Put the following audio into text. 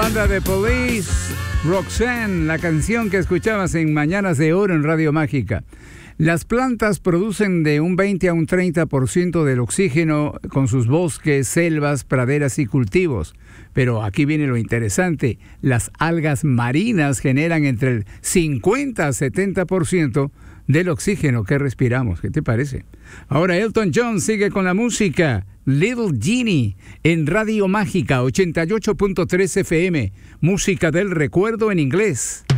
Banda de Police, Roxanne, la canción que escuchabas en Mañanas de Oro en Radio Mágica. Las plantas producen de un 20 a un 30% del oxígeno con sus bosques, selvas, praderas y cultivos. Pero aquí viene lo interesante, las algas marinas generan entre el 50 a 70% del oxígeno que respiramos. ¿Qué te parece? Ahora Elton John sigue con la música. Little Genie en Radio Mágica 88.3 FM. Música del recuerdo en inglés.